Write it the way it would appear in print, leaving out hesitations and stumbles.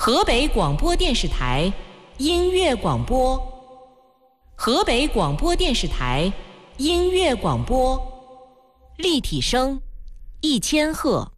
河北广播电视台音乐广播，河北广播电视台音乐广播，立体声1000赫。